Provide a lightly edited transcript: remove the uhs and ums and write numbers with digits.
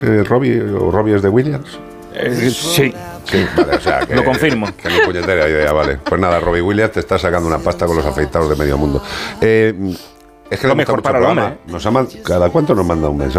Robbie es de Williams. Sí. Sí, vale, o sea que... Lo confirmo. Que ni puñetera idea, vale. Pues nada, Robbie Williams te está sacando una pasta con los afeitados de medio mundo. Es que Lo le gusta mejor mucho para el el programa. hombre. ¿Cada cuánto nos manda un mensaje?